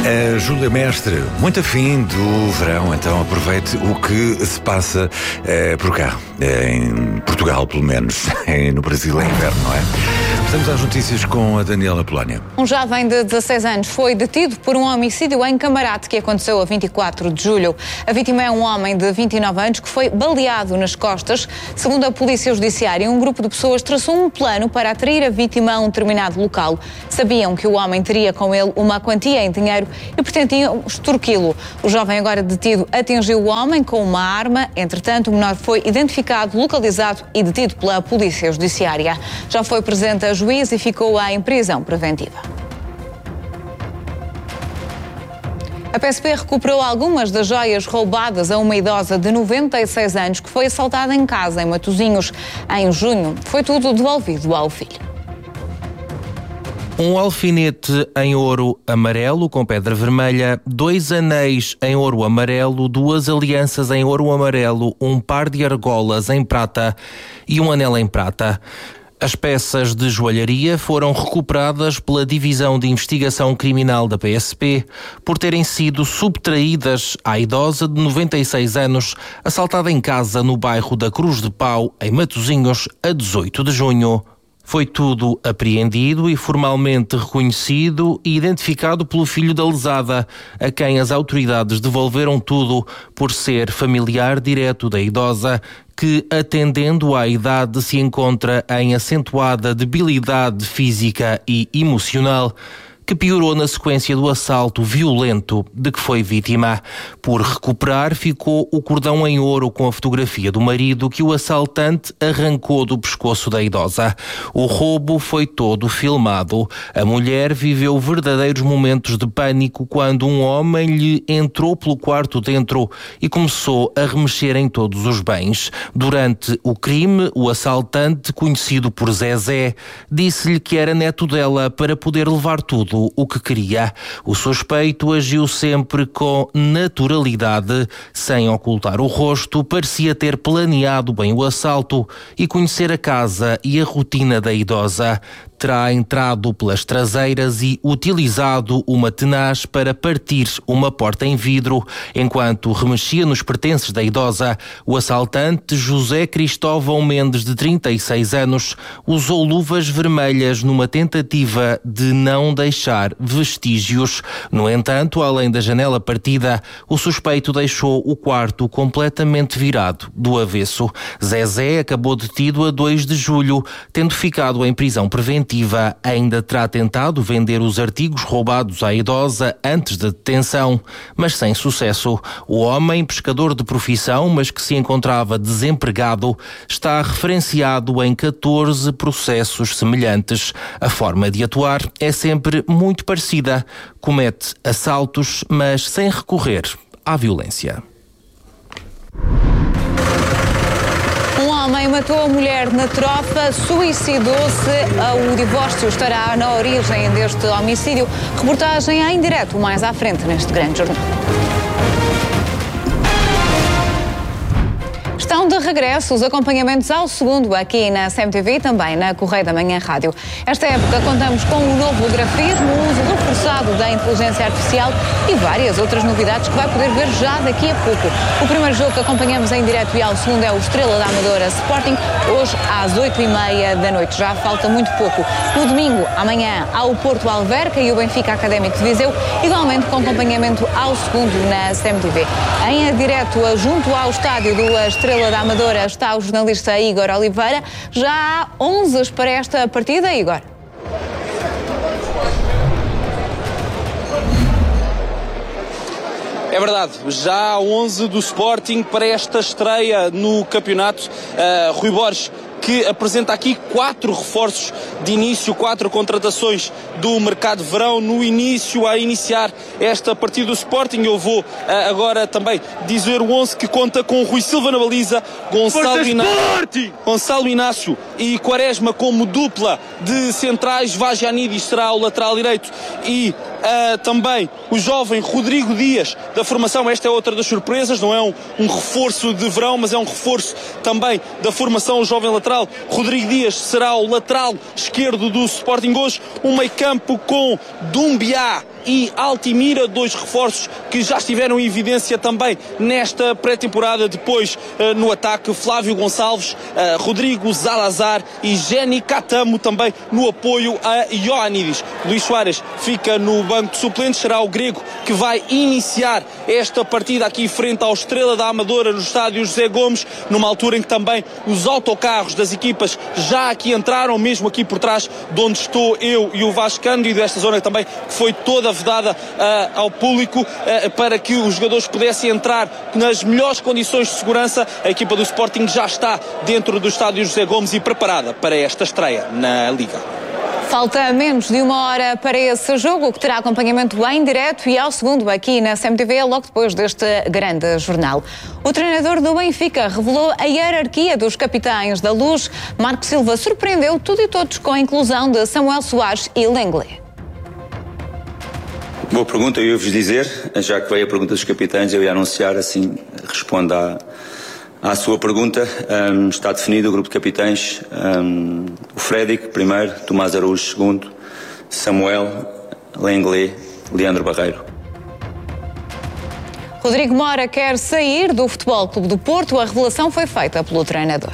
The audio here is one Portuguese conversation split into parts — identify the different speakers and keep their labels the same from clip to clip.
Speaker 1: Júlia Mestre, muito afim do verão, então aproveite o que se passa por cá, em Portugal pelo menos, no Brasil é inverno, não é? Estamos às notícias com a Daniela Polónia.
Speaker 2: Um jovem de 16 anos foi detido por um homicídio em Camarate que aconteceu a 24 de julho. A vítima é um homem de 29 anos que foi baleado nas costas. Segundo a Polícia Judiciária, um grupo de pessoas traçou um plano para atrair a vítima a um determinado local. Sabiam que o homem teria com ele uma quantia em dinheiro e pretendiam extorquí-lo. O jovem agora detido atingiu o homem com uma arma. Entretanto, o menor foi identificado, localizado e detido pela Polícia Judiciária. Já foi presente a juiz e ficou em prisão preventiva. A PSP recuperou algumas das joias roubadas a uma idosa de 96 anos que foi assaltada em casa em Matosinhos. Em junho, foi tudo devolvido ao filho.
Speaker 3: Um alfinete em ouro amarelo com pedra vermelha, 2 anéis em ouro amarelo, 2 alianças em ouro amarelo, um par de argolas em prata e um anel em prata. As peças de joalharia foram recuperadas pela Divisão de Investigação Criminal da PSP por terem sido subtraídas à idosa de 96 anos, assaltada em casa no bairro da Cruz de Pau, em Matosinhos, a 18 de junho. Foi tudo apreendido e formalmente reconhecido e identificado pelo filho da lesada, a quem as autoridades devolveram tudo por ser familiar direto da idosa, que, atendendo à idade, se encontra em acentuada debilidade física e emocional, que piorou na sequência do assalto violento de que foi vítima. Por recuperar, ficou o cordão em ouro com a fotografia do marido que o assaltante arrancou do pescoço da idosa. O roubo foi todo filmado. A mulher viveu verdadeiros momentos de pânico quando um homem lhe entrou pelo quarto dentro e começou a remexer em todos os bens. Durante o crime, o assaltante, conhecido por Zezé, disse-lhe que era neto dela para poder levar tudo o que queria. O suspeito agiu sempre com naturalidade, sem ocultar o rosto, parecia ter planeado bem o assalto e conhecer a casa e a rotina da idosa. Terá entrado pelas traseiras e utilizado uma tenaz para partir uma porta em vidro. Enquanto remexia nos pertences da idosa, o assaltante José Cristóvão Mendes, de 36 anos, usou luvas vermelhas numa tentativa de não deixar vestígios. No entanto, além da janela partida, o suspeito deixou o quarto completamente virado do avesso. Zezé acabou detido a 2 de julho, tendo ficado em prisão preventiva. Ainda terá tentado vender os artigos roubados à idosa antes da detenção, mas sem sucesso. O homem, pescador de profissão, mas que se encontrava desempregado, está referenciado em 14 processos semelhantes. A forma de atuar é sempre muito parecida. Comete assaltos, mas sem recorrer à violência.
Speaker 2: Um homem matou a mulher na Trofa, suicidou-se. O divórcio estará na origem deste homicídio. Reportagem em direto mais à frente neste grande jornal. Estão de regresso os acompanhamentos ao segundo aqui na CMTV e também na Correio da Manhã Rádio. Esta época contamos com um novo grafismo, o uso reforçado da inteligência artificial e várias outras novidades que vai poder ver já daqui a pouco. O primeiro jogo que acompanhamos em direto e ao segundo é o Estrela da Amadora Sporting, hoje às 8h30 da noite. Já falta muito pouco. No domingo, amanhã, há o Porto Alverca e o Benfica Académico de Viseu, igualmente com acompanhamento ao segundo na CMTV. Em direto, junto ao estádio do Estrela da Amadora, está o jornalista Igor Oliveira. Já há 11 para esta partida, Igor.
Speaker 4: É verdade, já há 11 do Sporting para esta estreia no campeonato. Rui Borges, que apresenta aqui 4 reforços de início, 4 contratações do mercado de verão no início, a iniciar esta partida do Sporting. Eu vou agora também dizer o 11 que conta com Rui Silva na baliza, Gonçalo Inácio e Quaresma como dupla de centrais. Vagianidis será o lateral direito e também o jovem Rodrigo Dias da formação. Esta é outra das surpresas, não é um reforço de verão, mas é um reforço também da formação. O jovem lateral Rodrigo Dias será o lateral esquerdo do Sporting hoje. Um meio campo com Dumbiá, e Altimira, 2 reforços que já estiveram em evidência também nesta pré-temporada. Depois no ataque, Flávio Gonçalves, Rodrigo Zalazar e Jenny Catamo também no apoio a Ioannidis. Luís Soares fica no banco de suplentes, será o grego que vai iniciar esta partida aqui frente ao Estrela da Amadora no estádio José Gomes, numa altura em que também os autocarros das equipas já aqui entraram, mesmo aqui por trás de onde estou eu e o Vasco Cândido, desta zona também que foi toda vedada ao público para que os jogadores pudessem entrar nas melhores condições de segurança. A equipa do Sporting já está dentro do estádio José Gomes e preparada para esta estreia na Liga.
Speaker 2: Falta menos de 1 hora para esse jogo, que terá acompanhamento em direto e ao segundo aqui na CMTV, logo depois deste grande jornal. O treinador do Benfica revelou a hierarquia dos capitães da Luz. Marco Silva surpreendeu tudo e todos com a inclusão de Samuel Soares e Lenglet.
Speaker 5: Boa pergunta, eu ia-vos dizer, já que veio a pergunta dos capitães, eu ia anunciar, assim respondo à sua pergunta. Está definido o grupo de capitães, o Frédéric primeiro, Tomás Araújo segundo, Samuel, Lenglet, Leandro Barreiro.
Speaker 2: Rodrigo Mora quer sair do Futebol Clube do Porto. A revelação foi feita pelo treinador.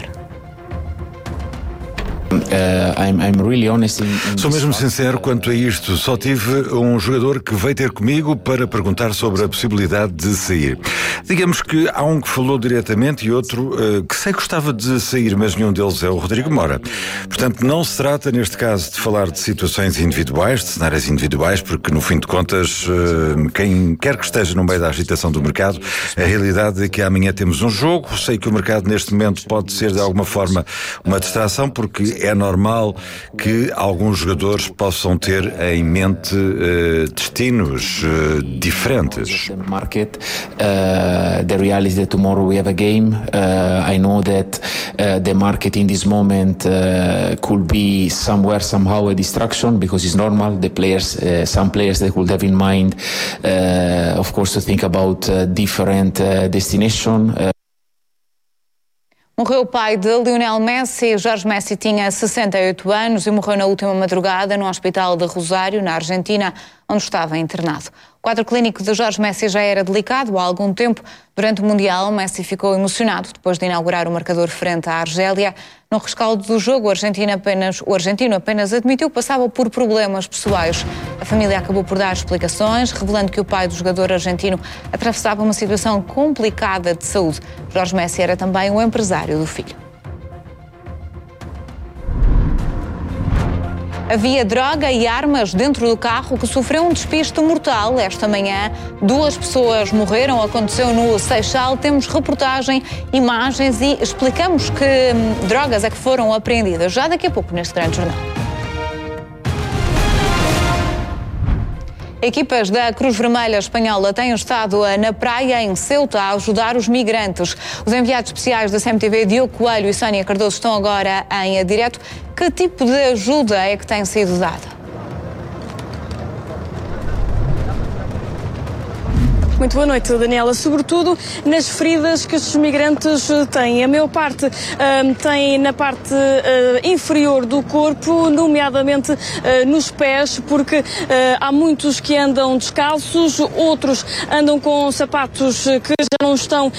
Speaker 1: Sou mesmo sincero quanto a isto. Só tive um jogador que veio ter comigo para perguntar sobre a possibilidade de sair. Digamos que há um que falou diretamente e outro que sei que gostava de sair, mas nenhum deles é o Rodrigo Mora. Portanto, não se trata, neste caso, de falar de situações individuais, de cenários individuais, porque, no fim de contas, quem quer que esteja no meio da agitação do mercado, a realidade é que amanhã temos um jogo. Sei que o mercado, neste momento, pode ser, de alguma forma, uma distração, porque é normal que alguns jogadores possam ter em mente destinos diferentes.
Speaker 6: The reality is that tomorrow we have a game. I know that the market in this moment could be somewhere, somehow a distraction, because it's normal. The players, some players that would have in mind, of course, to think about different destination.
Speaker 2: Morreu o pai de Lionel Messi. Jorge Messi tinha 68 anos e morreu na última madrugada no hospital de Rosário, na Argentina, onde estava internado. O quadro clínico de Jorge Messi já era delicado há algum tempo. Durante o Mundial, Messi ficou emocionado depois de inaugurar o marcador frente à Argélia. No rescaldo do jogo, o argentino apenas admitiu que passava por problemas pessoais. A família acabou por dar explicações, revelando que o pai do jogador argentino atravessava uma situação complicada de saúde. Jorge Messi era também o empresário do filho. Havia droga e armas dentro do carro que sofreu um despiste mortal esta manhã. 2 pessoas morreram, aconteceu no Seixal. Temos reportagem, imagens e explicamos que drogas é que foram apreendidas já daqui a pouco neste grande jornal. Equipas da Cruz Vermelha Espanhola têm estado na praia em Ceuta a ajudar os migrantes. Os enviados especiais da CMTV, Diogo Coelho e Sónia Cardoso, estão agora em direto. Que tipo de ajuda é que tem sido dada?
Speaker 7: Muito boa noite, Daniela. Sobretudo nas feridas que estes migrantes têm. A maior parte tem na parte inferior do corpo, nomeadamente nos pés, porque há muitos que andam descalços, outros andam com sapatos que já não estão.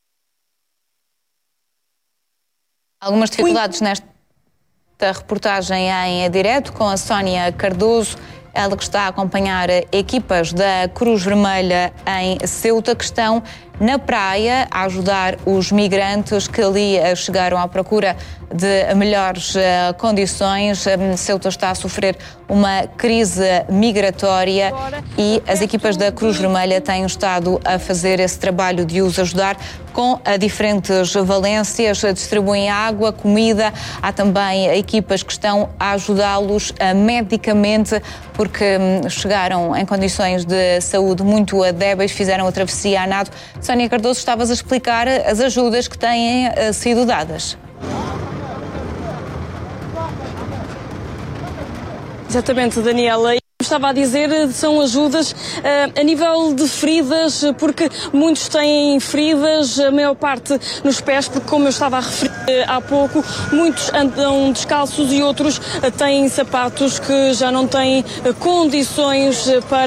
Speaker 2: Algumas dificuldades nesta reportagem em direto com a Sónia Cardoso. Ela que está a acompanhar equipas da Cruz Vermelha em Ceuta que estão na praia a ajudar os migrantes que ali chegaram à procura de melhores condições. Ceuta está a sofrer uma crise migratória e as equipas da Cruz Vermelha têm estado a fazer esse trabalho de os ajudar com diferentes valências, distribuem água, comida. Há também equipas que estão a ajudá-los medicamente porque chegaram em condições de saúde muito débeis, fizeram a travessia a nado. Sónia Cardoso, estavas a explicar as ajudas que têm sido dadas.
Speaker 7: Exatamente, Daniela. estava a dizer, são ajudas a nível de feridas, porque muitos têm feridas, a maior parte nos pés, porque como eu estava a referir há pouco, muitos andam descalços e outros têm sapatos que já não têm condições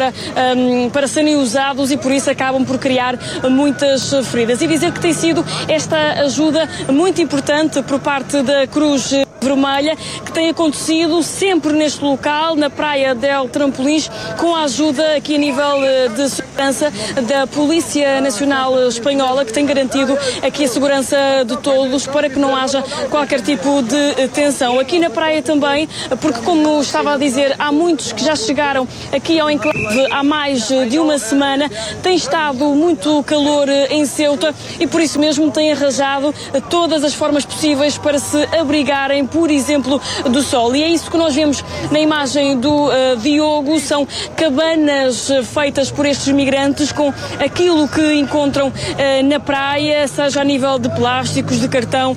Speaker 7: para serem usados e por isso acabam por criar muitas feridas. E dizer que tem sido esta ajuda muito importante por parte da Cruz Vermelha, que tem acontecido sempre neste local, na Praia del Trampolins, com a ajuda aqui a nível de segurança da Polícia Nacional Espanhola, que tem garantido aqui a segurança de todos para que não haja qualquer tipo de tensão. Aqui na praia também, porque como estava a dizer, há muitos que já chegaram aqui ao enclave há mais de uma semana, tem estado muito calor em Ceuta e por isso mesmo têm arranjado todas as formas possíveis para se abrigarem, por exemplo, do sol. E é isso que nós vemos na imagem do Diogo, são cabanas feitas por estes migrantes com aquilo que encontram na praia, seja a nível de plásticos, de cartão,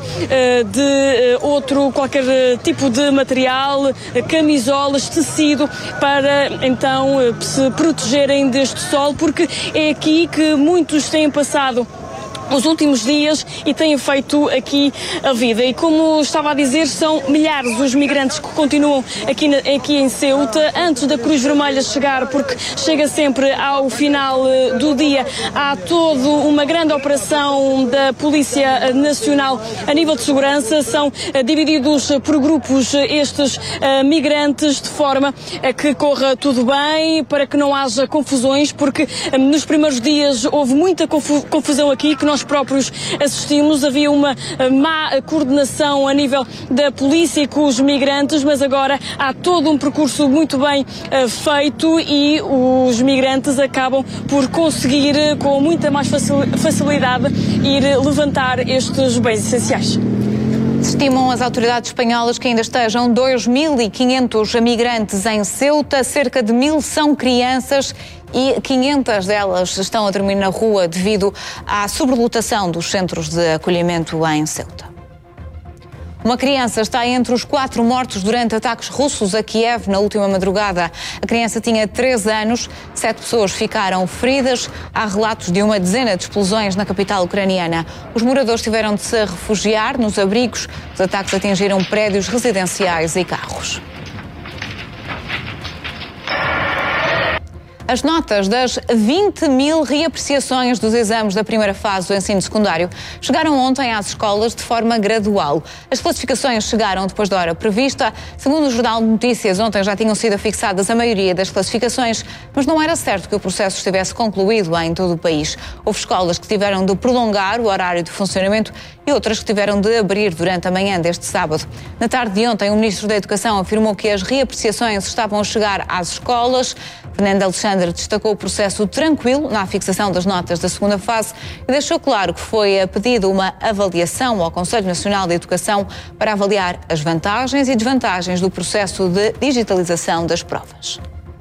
Speaker 7: de outro qualquer tipo de material, camisolas, tecido, para então se protegerem deste sol, porque é aqui que muitos têm passado os últimos dias e têm feito aqui a vida. E como estava a dizer, são milhares os migrantes que continuam aqui em Ceuta, antes da Cruz Vermelha chegar, porque chega sempre ao final do dia. Há toda uma grande operação da Polícia Nacional a nível de segurança, são divididos por grupos estes migrantes, de forma a que corra tudo bem, para que não haja confusões, porque nos primeiros dias houve muita confusão aqui, que nós próprios assistimos. Havia uma má coordenação a nível da polícia com os migrantes, mas agora há todo um percurso muito bem feito e os migrantes acabam por conseguir com muita mais facilidade ir levantar estes bens essenciais.
Speaker 2: Estimam as autoridades espanholas que ainda estejam 2.500 migrantes em Ceuta, cerca de 1.000 são crianças e 500 delas estão a dormir na rua devido à sobrelotação dos centros de acolhimento em Ceuta. Uma criança está entre os 4 mortos durante ataques russos a Kiev na última madrugada. A criança tinha 3 anos, 7 pessoas ficaram feridas. Há relatos de uma dezena de explosões na capital ucraniana. Os moradores tiveram de se refugiar nos abrigos. Os ataques atingiram prédios residenciais e carros. As notas das 20.000 reapreciações dos exames da primeira fase do ensino secundário chegaram ontem às escolas de forma gradual. As classificações chegaram depois da hora prevista. Segundo o Jornal de Notícias, ontem já tinham sido fixadas a maioria das classificações, mas não era certo que o processo estivesse concluído em todo o país. Houve escolas que tiveram de prolongar o horário de funcionamento e outras que tiveram de abrir durante a manhã deste sábado. Na tarde de ontem, o Ministro da Educação afirmou que as reapreciações estavam a chegar às escolas. Fernando Alexandre destacou o processo tranquilo na fixação das notas da segunda fase e deixou claro que foi pedido uma avaliação ao Conselho Nacional de Educação para avaliar as vantagens e desvantagens do processo de digitalização das provas.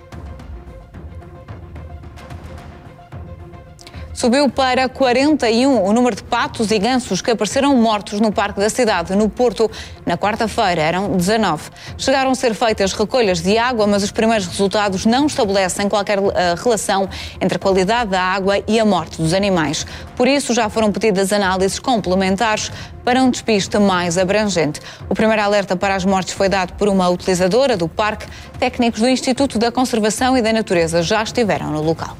Speaker 2: Subiu para 41 o número de patos e gansos que apareceram mortos no Parque da Cidade, no Porto. Na quarta-feira eram 19. Chegaram a ser feitas recolhas de água, mas os primeiros resultados não estabelecem qualquer relação entre a qualidade da água e a morte dos animais. Por isso, já foram pedidas análises complementares para um despiste mais abrangente. O primeiro alerta para as mortes foi dado por uma utilizadora do parque. Técnicos do Instituto da Conservação e da Natureza já estiveram no local.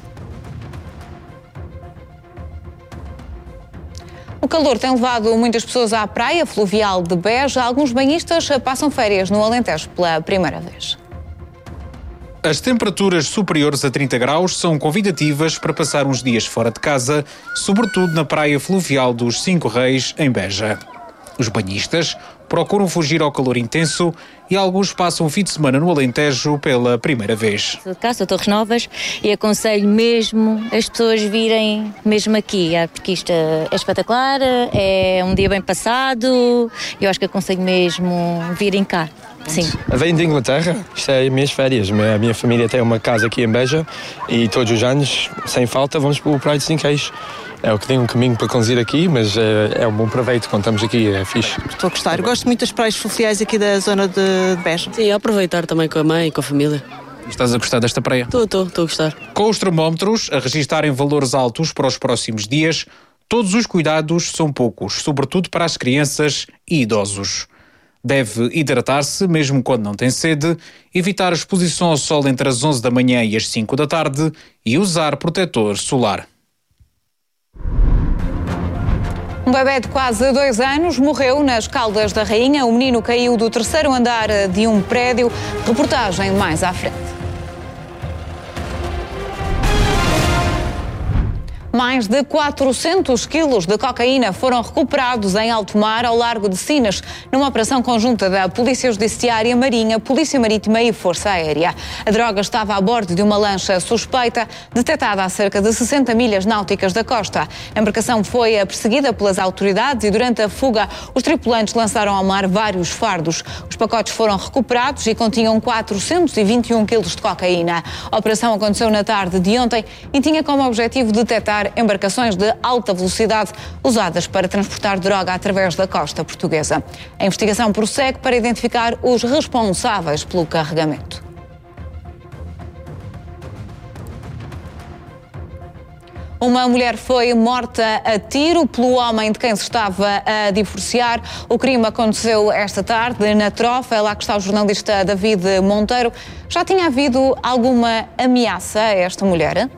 Speaker 2: O calor tem levado muitas pessoas à praia fluvial de Beja. Alguns banhistas passam férias no Alentejo pela primeira vez.
Speaker 8: As temperaturas superiores a 30 graus são convidativas para passar uns dias fora de casa, sobretudo na praia fluvial dos Cinco Reis, em Beja. Os banhistas procuram fugir ao calor intenso e alguns passam o fim de semana no Alentejo pela primeira vez.
Speaker 9: Sou de cá, sou de Torres Novas e aconselho mesmo as pessoas virem mesmo aqui, porque isto é espetacular, é um dia bem passado, eu acho que aconselho mesmo virem cá. Sim.
Speaker 10: Venho de Inglaterra, isto é as minhas férias. A minha família tem uma casa aqui em Beja e todos os anos, sem falta, vamos para o Praia de Cinco Reis. É o que tem um caminho para conduzir aqui, mas é um bom proveito quando estamos aqui, é fixe.
Speaker 11: Estou a gostar, gosto muito das praias fluviais aqui da zona de Beja.
Speaker 12: Sim, aproveitar também com a mãe e com a família.
Speaker 8: Estás a gostar desta praia?
Speaker 11: Estou a gostar.
Speaker 8: Com os termómetros a registarem valores altos para os próximos dias, todos os cuidados são poucos, sobretudo para as crianças e idosos. Deve hidratar-se mesmo quando não tem sede, evitar a exposição ao sol entre as 11 da manhã e as 5 da tarde e usar protetor solar.
Speaker 2: Um bebê de quase 2 anos morreu nas Caldas da Rainha. O menino caiu do 3º andar de um prédio. Reportagem mais à frente. Mais de 400 quilos de cocaína foram recuperados em alto mar, ao largo de Sines, numa operação conjunta da Polícia Judiciária, Marinha, Polícia Marítima e Força Aérea. A droga estava a bordo de uma lancha suspeita, detectada a cerca de 60 milhas náuticas da costa. A embarcação foi perseguida pelas autoridades e, durante a fuga, os tripulantes lançaram ao mar vários fardos. Os pacotes foram recuperados e continham 421 quilos de cocaína. A operação aconteceu na tarde de ontem e tinha como objetivo detectar embarcações de alta velocidade usadas para transportar droga através da costa portuguesa. A investigação prossegue para identificar os responsáveis pelo carregamento. Uma mulher foi morta a tiro pelo homem de quem se estava a divorciar. O crime aconteceu esta tarde na Trofa. É lá que está o jornalista David Monteiro. Já tinha havido alguma ameaça a esta mulher?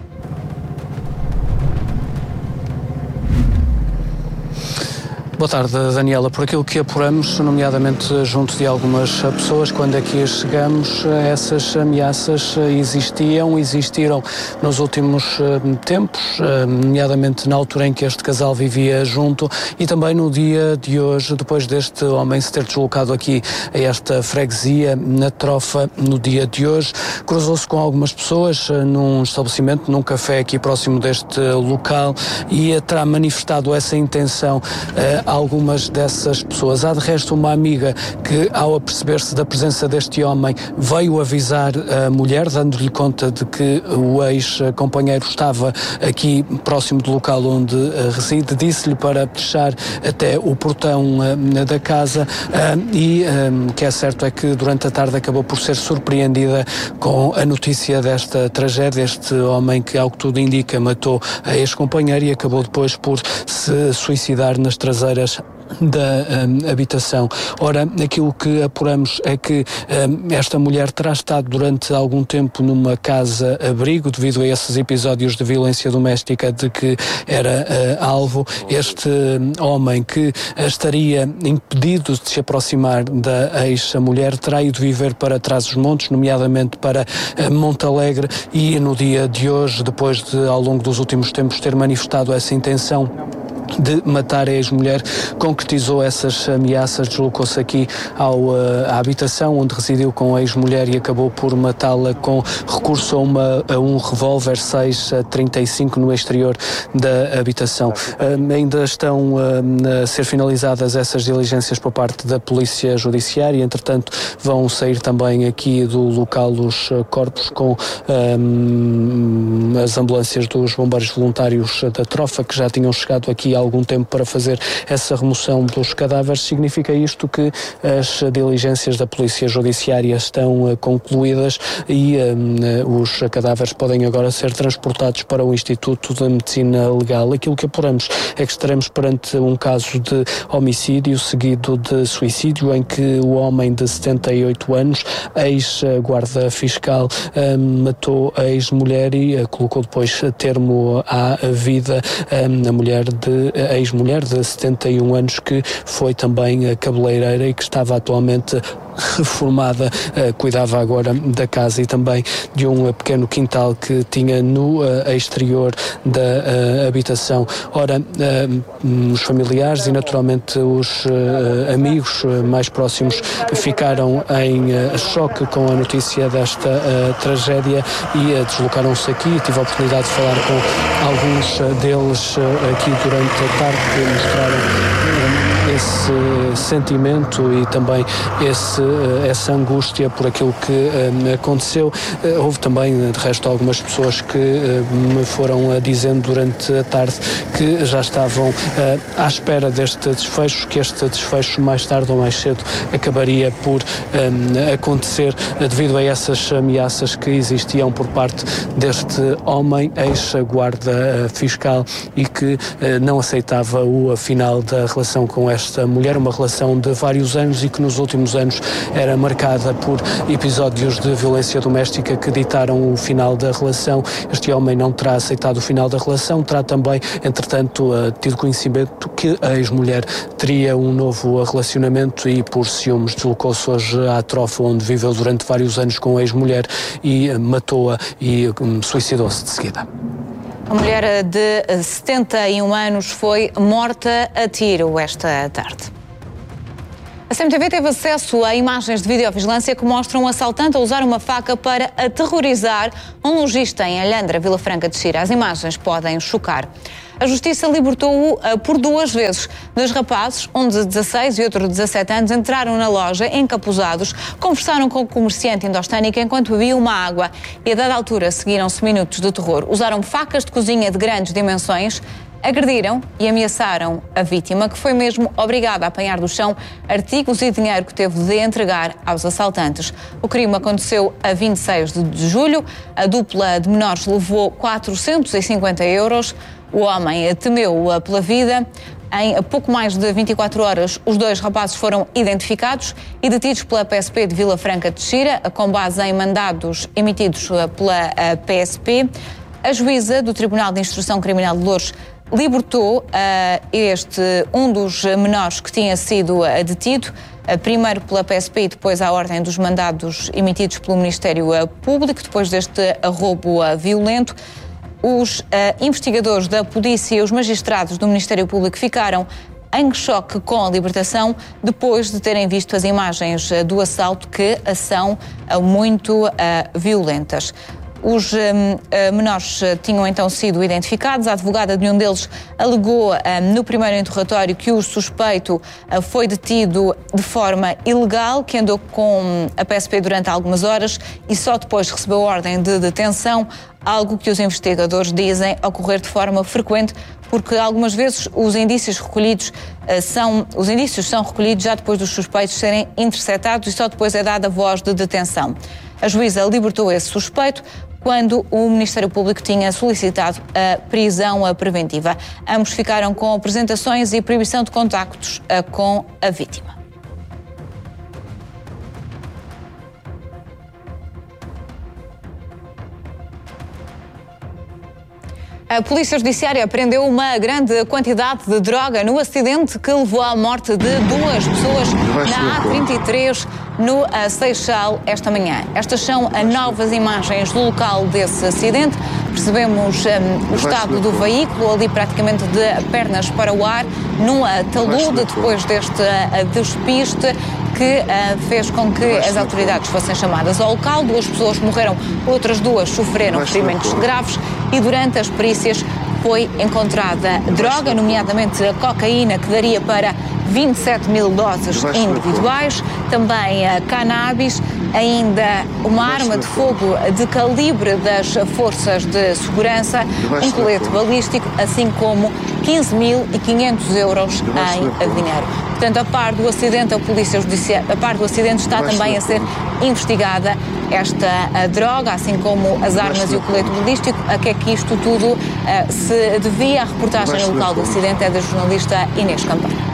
Speaker 12: Boa tarde, Daniela. Por aquilo que apuramos, nomeadamente junto de algumas pessoas, quando aqui chegamos, essas ameaças existiram nos últimos tempos, nomeadamente na altura em que este casal vivia junto e também no dia de hoje, depois deste homem se ter deslocado aqui a esta freguesia, na Trofa, no dia de hoje. Cruzou-se com algumas pessoas num estabelecimento, num café aqui próximo deste local e terá manifestado essa intenção algumas dessas pessoas. Há de resto uma amiga que, ao aperceber-se da presença deste homem, veio avisar a mulher, dando-lhe conta de que o ex-companheiro estava aqui próximo do local onde reside. Disse-lhe para fechar até o portão da casa e o que é certo é que durante a tarde acabou por ser surpreendida com a notícia desta tragédia. Este homem que, ao que tudo indica, matou a ex-companheira e acabou depois por se suicidar nas traseiras da habitação. Ora, aquilo que apuramos é que esta mulher terá estado durante algum tempo numa casa-abrigo devido a esses episódios de violência doméstica de que era alvo. Este homem que estaria impedido de se aproximar da ex-mulher terá ido viver para Trás-os-Montes, nomeadamente para Montalegre, e no dia de hoje, depois de ao longo dos últimos tempos ter manifestado essa intenção de matar a ex-mulher, concretizou essas ameaças, deslocou-se aqui à habitação onde residiu com a ex-mulher e acabou por matá-la com recurso a um revólver 6.35 no exterior da habitação. Ainda estão a ser finalizadas essas diligências por parte da Polícia Judiciária. Entretanto, vão sair também aqui do local os corpos com as ambulâncias dos bombeiros voluntários da Trofa, que já tinham chegado aqui há algum tempo para fazer essa remoção dos cadáveres. Significa isto que as diligências da Polícia Judiciária estão concluídas e os cadáveres podem agora ser transportados para o Instituto de Medicina Legal. Aquilo que apuramos é que estaremos perante um caso de homicídio seguido de suicídio, em que o homem de 78 anos, ex-guarda fiscal, matou a ex-mulher e colocou depois termo à vida. A ex-mulher de 71 anos, que foi também cabeleireira e que estava atualmente reformada, cuidava agora da casa e também de um pequeno quintal que tinha no exterior da habitação. Ora, os familiares e naturalmente os amigos mais próximos ficaram em choque com a notícia desta tragédia e deslocaram-se aqui e tive a oportunidade de falar com alguns deles aqui durante a tarde, que mostraram esse sentimento e também essa angústia por aquilo que aconteceu. Houve também, de resto, algumas pessoas que me foram dizendo durante a tarde que já estavam à espera deste desfecho, que este desfecho mais tarde ou mais cedo acabaria por acontecer devido a essas ameaças que existiam por parte deste homem, ex-guarda fiscal, e que não aceitava o final da relação com esta mulher, uma relação de vários anos e que nos últimos anos era marcada por episódios de violência doméstica que ditaram o final da relação. Este homem não terá aceitado o final da relação, terá também, entretanto, tido conhecimento que a ex-mulher teria um novo relacionamento e, por ciúmes, deslocou-se hoje à Trofa, onde viveu durante vários anos com a ex-mulher, e matou-a e suicidou-se de seguida.
Speaker 2: A mulher de 71 anos foi morta a tiro esta tarde. A CMTV teve acesso a imagens de videovigilância que mostram um assaltante a usar uma faca para aterrorizar um lojista em Alhandra, Vila Franca de Xira. As imagens podem chocar. A Justiça libertou-o por 2 vezes. 2 rapazes, um de 16 e outro de 17 anos, entraram na loja encapuzados, conversaram com o comerciante indostânico enquanto bebiam uma água e, a dada altura, seguiram-se minutos de terror. Usaram facas de cozinha de grandes dimensões, agrediram e ameaçaram a vítima, que foi mesmo obrigada a apanhar do chão artigos e dinheiro que teve de entregar aos assaltantes. O crime aconteceu a 26 de julho. A dupla de menores levou 450 euros. O homem temeu pela vida. Em pouco mais de 24 horas, os 2 rapazes foram identificados e detidos pela PSP de Vila Franca de Xira, com base em mandados emitidos pela PSP. A juíza do Tribunal de Instrução Criminal de Loures libertou um dos menores que tinha sido detido, primeiro pela PSP e depois à ordem dos mandados emitidos pelo Ministério Público, depois deste roubo violento. Os investigadores da polícia e os magistrados do Ministério Público ficaram em choque com a libertação depois de terem visto as imagens do assalto, que são muito violentas. Os menores tinham então sido identificados. A advogada de um deles alegou no primeiro interrogatório que o suspeito foi detido de forma ilegal, que andou com a PSP durante algumas horas e só depois recebeu ordem de detenção, algo que os investigadores dizem ocorrer de forma frequente, porque algumas vezes os indícios são recolhidos já depois dos suspeitos serem interceptados e só depois é dada a voz de detenção. A juíza libertou esse suspeito quando o Ministério Público tinha solicitado a prisão preventiva. Ambos ficaram com apresentações e proibição de contactos com a vítima. A Polícia Judiciária prendeu uma grande quantidade de droga no acidente que levou à morte de 2 pessoas na A33 no Seixal esta manhã. Estas são novas imagens do local desse acidente. Percebemos o estado do veículo ali praticamente de pernas para o ar, num talude depois deste despiste que fez com que as autoridades fossem chamadas ao local. 2 pessoas morreram, outras 2 sofreram ferimentos graves e durante as perícias foi encontrada droga, nomeadamente a cocaína, que daria para 27.000 doses individuais, também cannabis, ainda uma arma de fogo de calibre das forças de segurança, um colete balístico, assim como 15.500 euros em dinheiro. Portanto, a par do acidente, a par do acidente está também a ser investigada esta droga, assim como as armas e o colete balístico. A que é que isto tudo se devia? A reportagem no local do acidente é da jornalista Inês Campana.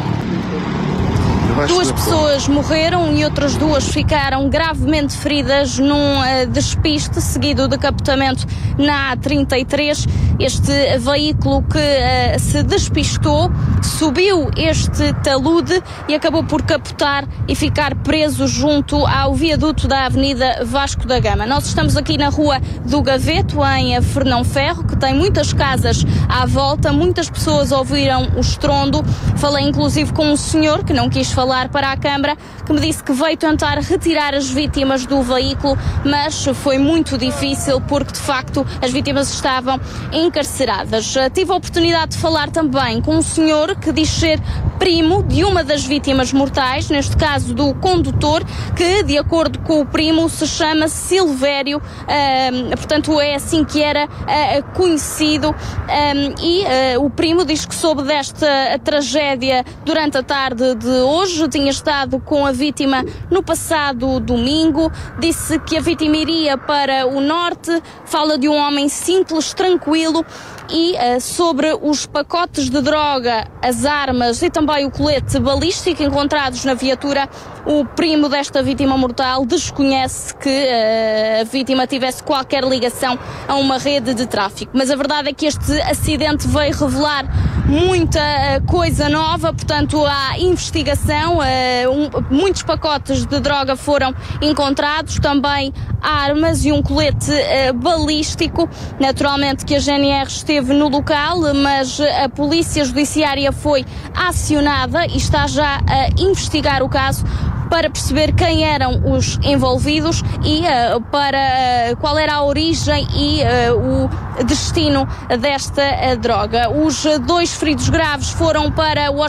Speaker 11: 2 pessoas morreram e outras 2 ficaram gravemente feridas num despiste seguido de decapitamento na A33. Este veículo que se despistou subiu este talude e acabou por capotar e ficar preso junto ao viaduto da Avenida Vasco da Gama. Nós estamos aqui na Rua do Gaveto, em Fernão Ferro, que tem muitas casas à volta. Muitas pessoas ouviram o estrondo. Falei inclusive com um senhor que não quis falar falar para a Câmara, que me disse que veio tentar retirar as vítimas do veículo, mas foi muito difícil porque, de facto, as vítimas estavam encarceradas. Tive a oportunidade de falar também com um senhor que diz ser primo de uma das vítimas mortais, neste caso do condutor, que, de acordo com o primo, se chama Silvério, portanto é assim que era conhecido, e o primo diz que soube desta tragédia durante a tarde de hoje, tinha estado com a vítima no passado domingo, disse que a vítima iria para o norte, fala de um homem simples, tranquilo, e sobre os pacotes de droga, as armas e também o colete balístico encontrados na viatura, o primo desta vítima mortal desconhece que a vítima tivesse qualquer ligação a uma rede de tráfico. Mas a verdade é que este acidente veio revelar muita coisa nova, portanto há investigação, muitos pacotes de droga foram encontrados, também armas e um colete balístico. Naturalmente que a GNR esteve no local, mas a Polícia Judiciária foi acionada e está já a investigar o caso para perceber quem eram os envolvidos e para qual era a origem e o destino desta droga. Os 2 feridos graves foram para o